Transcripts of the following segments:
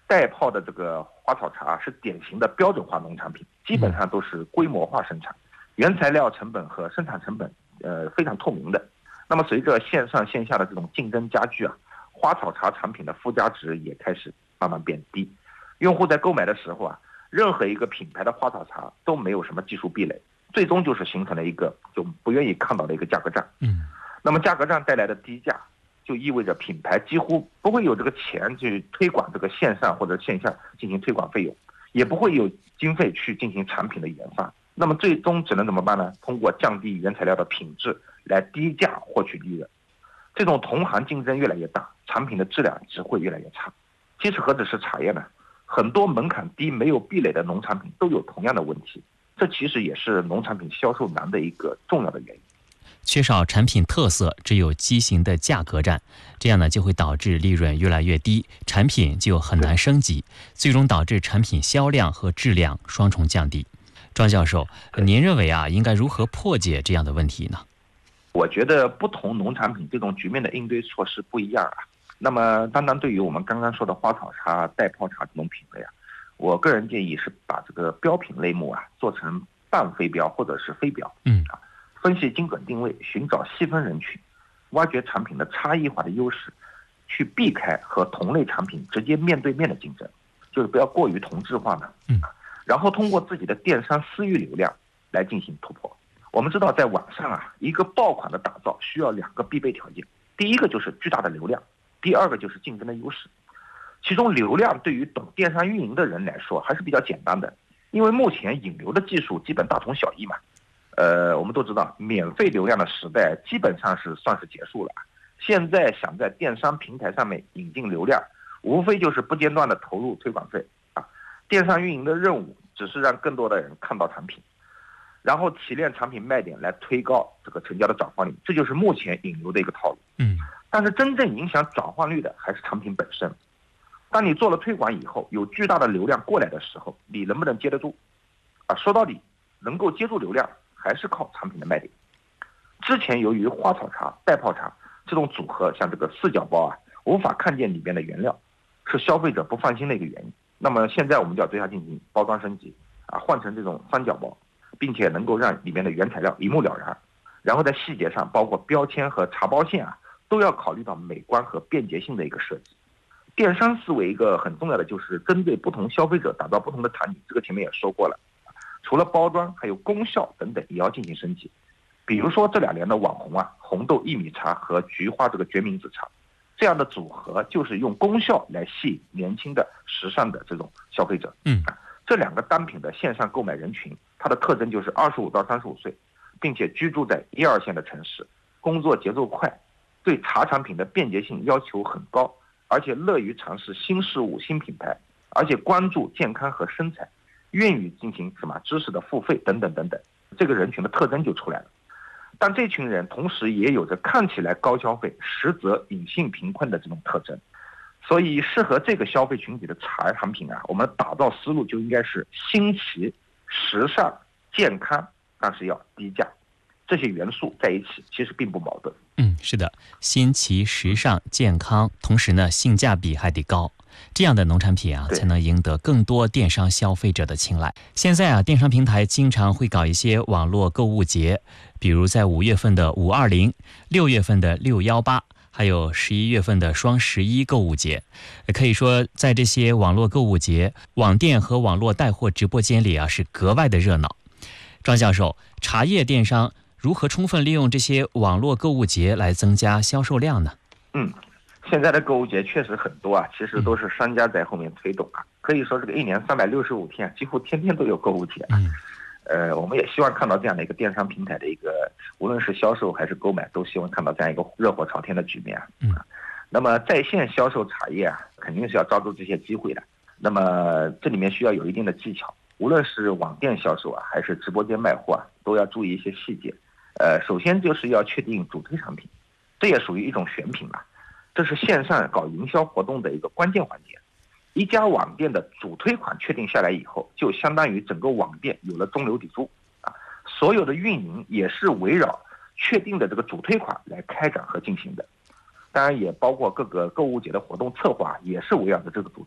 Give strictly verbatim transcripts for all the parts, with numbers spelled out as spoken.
带泡的这个花草茶是典型的标准化农产品，基本上都是规模化生产，原材料成本和生产成本呃非常透明的。那么随着线上线下的这种竞争加剧啊，花草茶产品的附加值也开始慢慢变低。用户在购买的时候啊，任何一个品牌的花草茶都没有什么技术壁垒，最终就是形成了一个就不愿意看到的一个价格战。 嗯， 那么价格战带来的低价，就意味着品牌几乎不会有这个钱去推广这个线上或者线下进行推广费用，也不会有经费去进行产品的研发。那么最终只能怎么办呢？通过降低原材料的品质来低价获取利润。这种同行竞争越来越大，产品的质量只会越来越差。其实何止是茶叶呢？很多门槛低、没有壁垒的农产品都有同样的问题，这其实也是农产品销售难的一个重要的原因。 缺少产品特色，只有畸形的价格战，这样呢就会导致利润越来越低，产品就很难升级，最终导致产品销量和质量双重降低。庄教授，您认为啊，应该如何破解这样的问题呢？ 我觉得不同农产品这种局面的应对措施不一样啊。那么当然对于我们刚刚说的花草茶、带泡茶这种品类啊，我个人建议是把这个标品类目啊做成半非标或者是非标。 嗯啊，分析精准定位，寻找细分人群，挖掘产品的差异化的优势，去避开和同类产品直接面对面的竞争，就是不要过于同质化呢。 嗯， 然后通过自己的电商私域流量来进行突破。我们知道在网上啊，一个爆款的打造需要两个必备条件，第一个就是巨大的流量，第二个就是竞争的优势。其中流量对于懂电商运营的人来说还是比较简单的，因为目前引流的技术基本大同小异嘛。呃，我们都知道免费流量的时代基本上是算是结束了。现在想在电商平台上面引进流量，无非就是不间断的投入推广费啊。电商运营的任务只是让更多的人看到产品，然后提炼产品卖点来推高这个成交的转化率，这就是目前引流的一个套路。 嗯， 但是真正影响转化率的还是产品本身。当你做了推广以后，有巨大的流量过来的时候，你能不能接得住？啊，说到底，能够接住流量还是靠产品的卖点。之前由于花草茶、带泡茶这种组合，像这个四角包啊，无法看见里边的原料，是消费者不放心的一个原因。那么现在我们就要对它进行包装升级啊，换成这种三角包，并且能够让里面的原材料一目了然。然后在细节上，包括标签和茶包线啊，都要考虑到美观和便捷性的一个设计。电商思维一个很重要的就是针对不同消费者打造不同的产品，这个前面也说过了。除了包装，还有功效等等也要进行升级。比如说这两年的网红啊，红豆薏米茶和菊花这个决明子茶，这样的组合就是用功效来吸引年轻的、时尚的这种消费者。 嗯， 这两个单品的线上购买人群，它的特征就是二十五到三十五岁，并且居住在一二线的城市，工作节奏快，对茶产品的便捷性要求很高，而且乐于尝试新事物、新品牌，而且关注健康和身材，愿意进行什么知识的付费等等等等，这个人群的特征就出来了。但这群人同时也有着看起来高消费，实则隐性贫困的这种特征。所以适合这个消费群体的茶产品啊，我们打造思路就应该是新奇、时尚、健康，但是要低价。这些元素在一起其实并不矛盾。 嗯，是的，新奇、时尚、健康，同时呢性价比还得高，这样的农产品啊才能赢得更多电商消费者的青睐。现在啊，电商平台经常会搞一些网络购物节，比如在五月份的五二零、六月份的六幺八，还有十一月份的双十一购物节。可以说在这些网络购物节，网店和网络带货直播间里啊是格外的热闹。庄教授，茶叶电商如何充分利用这些网络购物节来增加销售量呢？ 嗯，现在的购物节确实很多啊，其实都是商家在后面推动啊。可以说这个一年三百六十五天，几乎天天都有购物节。 嗯， 呃，我们也希望看到这样的一个电商平台的一个，无论是销售还是购买，都希望看到这样一个热火朝天的局面啊。 嗯， 那么在线销售茶叶啊，肯定是要抓住这些机会的。那么这里面需要有一定的技巧，无论是网店销售啊，还是直播间卖货啊，都要注意一些细节。呃，首先就是要确定主推产品，这也属于一种选品吧。这是线上搞营销活动的一个关键环节。一家网店的主推款确定下来以后，就相当于整个网店有了中流砥柱啊。所有的运营也是围绕确定的这个主推款来开展和进行的。当然也包括各个购物节的活动策划，也是围绕着这个主推款。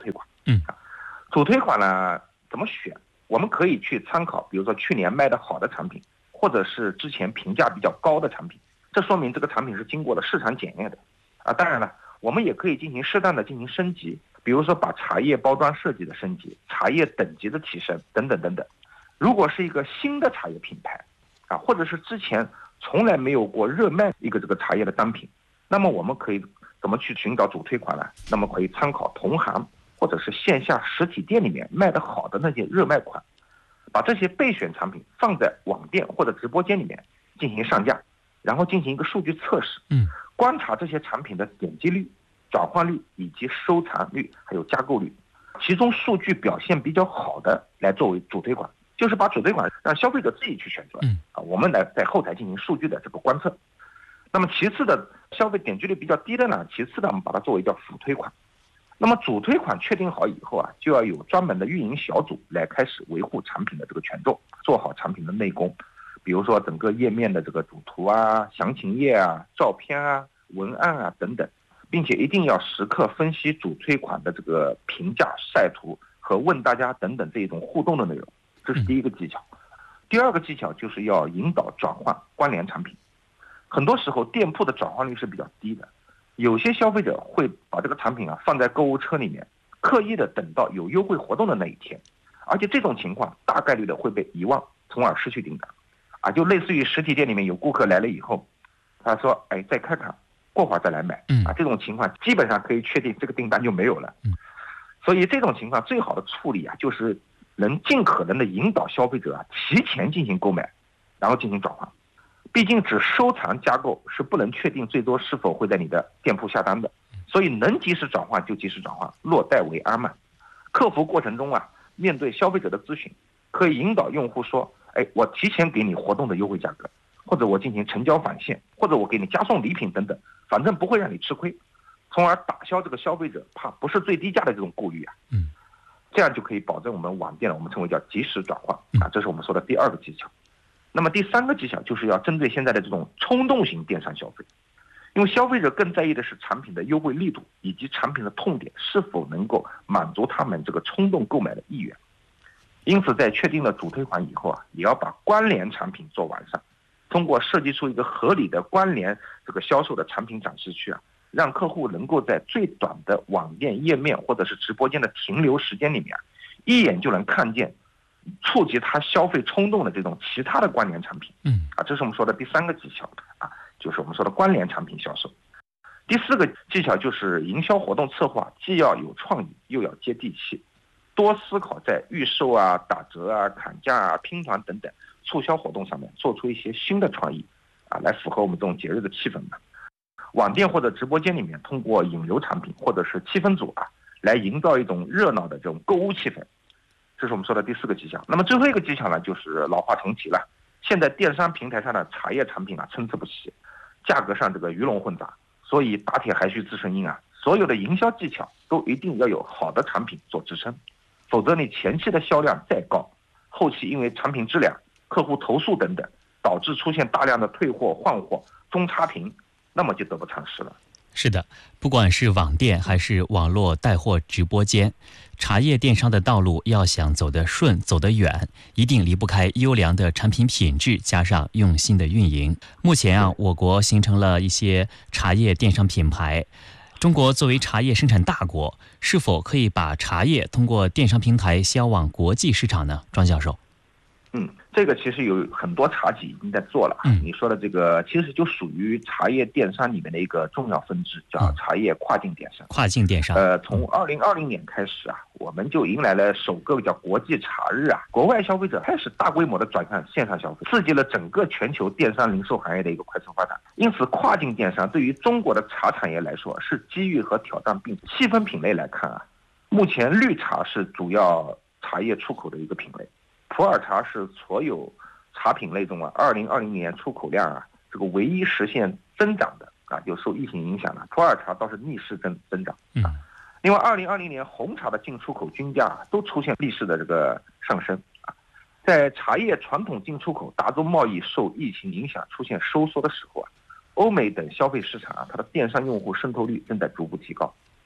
嗯， 主推款呢怎么选？我们可以去参考，比如说去年卖的好的产品，或者是之前评价比较高的产品，这说明这个产品是经过了市场检验的啊。当然了，我们也可以进行适当的进行升级，比如说把茶叶包装设计的升级、茶叶等级的提升等等等等。如果是一个新的茶叶品牌啊，或者是之前从来没有过热卖一个这个茶叶的单品，那么我们可以怎么去寻找主推款呢？那么可以参考同行或者是线下实体店里面卖得好的那些热卖款，把这些备选产品放在网店或者直播间里面进行上架，然后进行一个数据测试， 嗯， 观察这些产品的点击率、转换率以及收藏率还有加购率，其中数据表现比较好的来作为主推款，就是把主推款让消费者自己去选择， 嗯啊，我们来在后台进行数据的这个观测。那么其次的消费点击率比较低的呢，其次的我们把它作为叫辅推款。那么主推款确定好以后啊，就要有专门的运营小组来开始维护产品的这个权重，做好产品的内功，比如说整个页面的这个主图啊、详情页啊、照片啊、文案啊等等，并且一定要时刻分析主推款的这个评价、晒图和问大家等等这一种互动的内容，这是第一个技巧。第二个技巧就是要引导转换关联产品。很多时候店铺的转换率是比较低的，有些消费者会把这个产品啊放在购物车里面，刻意的等到有优惠活动的那一天，而且这种情况大概率的会被遗忘，从而失去订单啊，就类似于实体店里面有顾客来了以后，他说哎再看看，过会儿再来买啊，这种情况基本上可以确定这个订单就没有了。所以这种情况最好的处理啊，就是能尽可能的引导消费者啊提前进行购买，然后进行转换。毕竟只收藏加购是不能确定最多是否会在你的店铺下单的，所以能及时转换就及时转换，落袋为安嘛。客服过程中啊，面对消费者的咨询，可以引导用户说，哎，我提前给你活动的优惠价格，或者我进行成交返现，或者我给你加送礼品等等，反正不会让你吃亏，从而打消这个消费者怕不是最低价的这种顾虑啊。 嗯， 这样就可以保证我们网店的我们称为叫及时转换啊，这是我们说的第二个技巧。那么第三个技巧就是要针对现在的这种冲动型电商消费，因为消费者更在意的是产品的优惠力度以及产品的痛点是否能够满足他们这个冲动购买的意愿。因此在确定了主推款以后啊，也要把关联产品做完善，通过设计出一个合理的关联这个销售的产品展示区啊，让客户能够在最短的网店页面或者是直播间的停留时间里面，一眼就能看见触及他消费冲动的这种其他的关联产品。 嗯啊，这是我们说的第三个技巧啊，就是我们说的关联产品销售。第四个技巧就是营销活动策划，既要有创意，又要接地气，多思考在预售啊、打折啊、砍价啊、拼团等等促销活动上面做出一些新的创意啊，来符合我们这种节日的气氛吧。网店或者直播间里面，通过引流产品或者是气氛组啊，来营造一种热闹的这种购物气氛。这是我们说的第四个技巧。那么最后一个技巧呢，就是老话重提了。现在电商平台上的茶叶产品啊参差不齐，价格上这个鱼龙混杂，所以打铁还需自身硬啊。所有的营销技巧都一定要有好的产品做支撑，否则你前期的销量再高，后期因为产品质量、客户投诉等等，导致出现大量的退货、换货、中差评，那么就得不偿失了。 是的，不管是网店还是网络带货直播间，茶叶电商的道路要想走得顺、走得远，一定离不开优良的产品品质加上用心的运营。目前啊，我国形成了一些茶叶电商品牌。中国作为茶叶生产大国，是否可以把茶叶通过电商平台销往国际市场呢？庄教授。 嗯，这个其实有很多茶企已经在做了。 嗯， 你说的这个其实就属于茶叶电商里面的一个重要分支，叫茶叶跨境电商。 跨境电商。 呃，从二零二零年开始啊，我们就迎来了首个叫国际茶日啊，国外消费者开始大规模的转向线上消费，刺激了整个全球电商零售行业的一个快速发展。因此，跨境电商对于中国的茶产业来说是机遇和挑战并细分品类来看啊，目前绿茶是主要茶叶出口的一个品类。普洱茶是所有茶品类中啊，二零二零年出口量啊，这个唯一实现增长的啊，就受疫情影响了。普洱茶倒是逆势增增长啊。另外，二零二零年红茶的进出口均价、啊、都出现逆势的这个上升啊。在茶叶传统进出口大宗贸易受疫情影响出现收缩的时候啊，欧美等消费市场啊，它的电商用户渗透率正在逐步提高。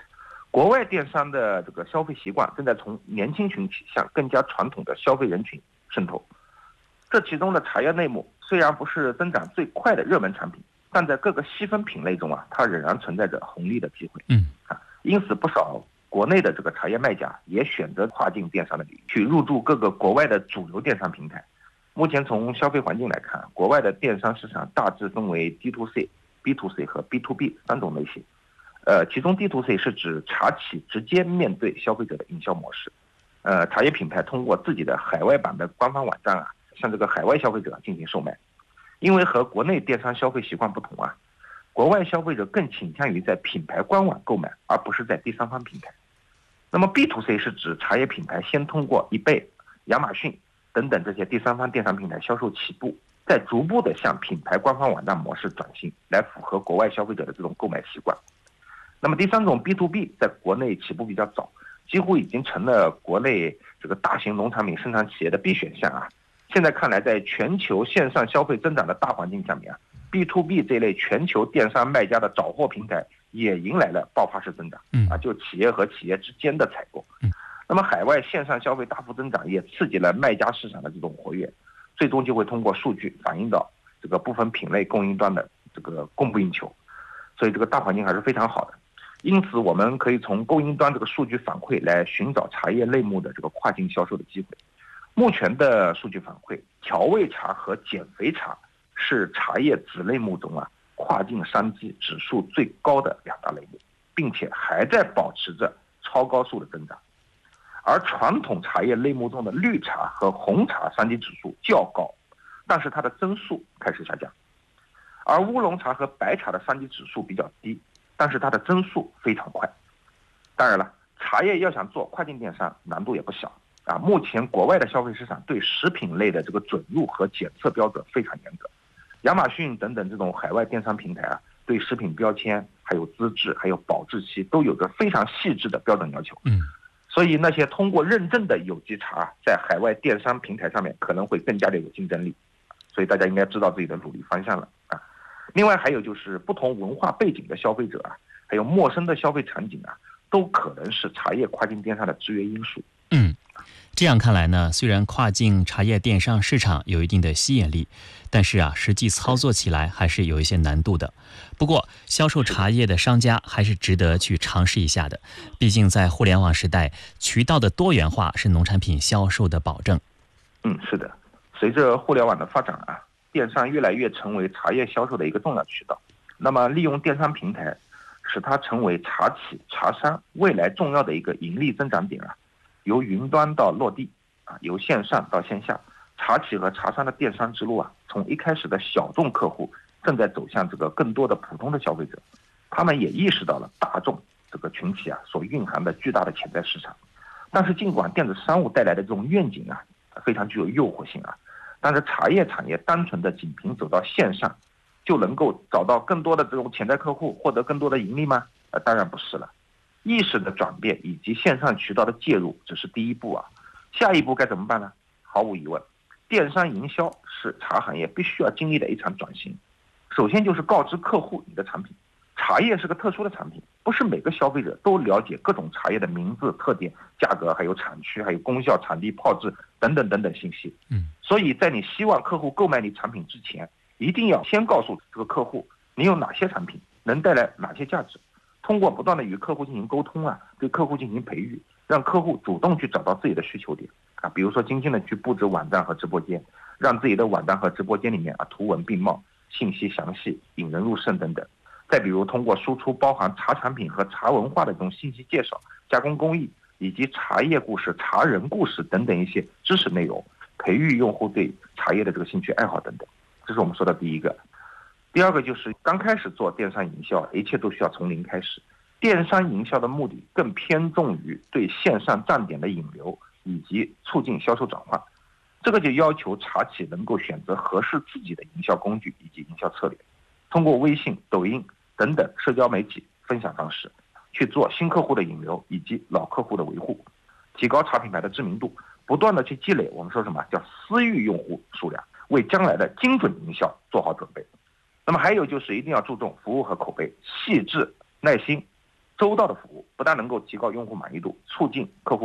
国外电商的这个消费习惯正在从年轻群体向更加传统的消费人群渗透。这其中的茶叶类目虽然不是增长最快的热门产品，但在各个细分品类中啊，它仍然存在着红利的机会。 嗯啊，因此不少国内的这个茶叶卖家也选择跨境电商的领域，去入驻各个国外的主流电商平台。目前从消费环境来看，国外的电商市场大致分为 D to C、B to C 和 B to B 三种类型。呃，其中 D to C 是指茶企直接面对消费者的营销模式。呃，茶叶品牌通过自己的海外版的官方网站啊，向这个海外消费者进行售卖。因为和国内电商消费习惯不同啊，国外消费者更倾向于在品牌官网购买，而不是在第三方平台。那么 B to C 是指茶叶品牌先通过eBay、亚马逊等等这些第三方电商平台销售起步，再逐步的向品牌官方网站模式转型，来符合国外消费者的这种购买习惯。那么第三种 B to B 在国内起步比较早，几乎已经成了国内这个大型农产品生产企业的必选项啊。现在看来，在全球线上消费增长的大环境下面啊 ，B to B 这类全球电商卖家的找货平台也迎来了爆发式增长。 嗯啊，就企业和企业之间的采购。 嗯， 那么海外线上消费大幅增长，也刺激了卖家市场的这种活跃，最终就会通过数据反映到这个部分品类供应端的这个供不应求，所以这个大环境还是非常好的。因此，我们可以从供应端这个数据反馈来寻找茶叶类目的这个跨境销售的机会。目前的数据反馈，调味茶和减肥茶是茶叶子类目中啊跨境商机指数最高的两大类目，并且还在保持着超高速的增长。而传统茶叶类目中的绿茶和红茶商机指数较高，但是它的增速开始下降。而乌龙茶和白茶的商机指数比较低，但是它的增速非常快。当然了，茶叶要想做跨境电商难度也不小啊。目前国外的消费市场对食品类的这个准入和检测标准非常严格，亚马逊等等这种海外电商平台啊，对食品标签、还有资质、还有保质期都有着非常细致的标准要求。 嗯， 所以那些通过认证的有机茶，在海外电商平台上面可能会更加的有竞争力。所以大家应该知道自己的努力方向了啊。另外还有就是不同文化背景的消费者啊，还有陌生的消费场景啊，都可能是茶叶跨境电商的制约因素。 嗯。这样看来呢，虽然跨境茶叶电商市场有一定的吸引力，但是啊，实际操作起来还是有一些难度的。不过，销售茶叶的商家还是值得去尝试一下的。毕竟在互联网时代，渠道的多元化是农产品销售的保证。 嗯，是的。随着互联网的发展啊，电商越来越成为茶叶销售的一个重要渠道。那么，利用电商平台，使它成为茶企、茶商未来重要的一个盈利增长点啊。由云端到落地啊，由线上到线下，茶企和茶商的电商之路啊，从一开始的小众客户，正在走向这个更多的普通的消费者。他们也意识到了大众这个群体啊所蕴含的巨大的潜在市场。但是，尽管电子商务带来的这种愿景啊非常具有诱惑性啊，但是茶叶产业单纯的仅凭走到线上，就能够找到更多的这种潜在客户，获得更多的盈利吗？呃，当然不是了。意识的转变以及线上渠道的介入只是第一步啊，下一步该怎么办呢？毫无疑问，电商营销是茶行业必须要经历的一场转型。首先就是告知客户你的产品，茶叶是个特殊的产品，不是每个消费者都了解各种茶叶的名字、特点、价格，还有产区、还有功效、产地、泡制等等等等信息。 嗯， 所以在你希望客户购买你产品之前，一定要先告诉这个客户你有哪些产品，能带来哪些价值。通过不断的与客户进行沟通啊，对客户进行培育，让客户主动去找到自己的需求点啊，比如说精心的去布置网站和直播间，让自己的网站和直播间里面啊图文并茂，信息详细，引人入胜等等。再比如通过输出包含茶产品和茶文化的这种信息介绍、加工工艺以及茶叶故事、茶人故事等等一些知识内容，培育用户对茶叶的这个兴趣爱好等等。这是我们说的第一个。第二个就是刚开始做电商营销，一切都需要从零开始。电商营销的目的更偏重于对线上站点的引流以及促进销售转化，这个就要求茶企能够选择合适自己的营销工具以及营销策略，通过微信、抖音等等社交媒体分享方式去做新客户的引流以及老客户的维护，提高茶品牌的知名度，不断的去积累我们说什么叫私域用户数量，为将来的精准营销做好准备。那么还有就是一定要注重服务和口碑，细致、耐心、周到的服务，不但能够提高用户满意度，促进客户